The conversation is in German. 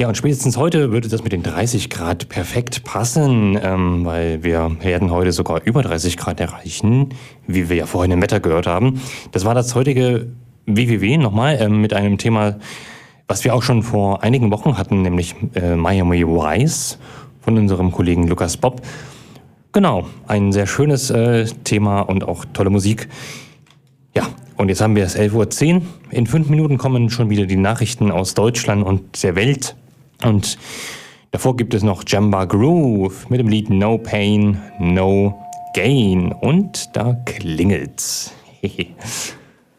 Ja, und spätestens heute würde das mit den 30 Grad perfekt passen, weil wir werden heute sogar über 30 Grad erreichen, wie wir ja vorhin im Wetter gehört haben. Das war das heutige WWW nochmal mit einem Thema, was wir auch schon vor einigen Wochen hatten, nämlich Miami Vice von unserem Kollegen Lukas Bob. Genau, ein sehr schönes Thema und auch tolle Musik. Ja, und jetzt haben wir es 11:10 Uhr. In 5 Minuten kommen schon wieder die Nachrichten aus Deutschland und der Welt. Und davor gibt es noch Jamba Groove mit dem Lied No Pain, No Gain. Und da klingelt's.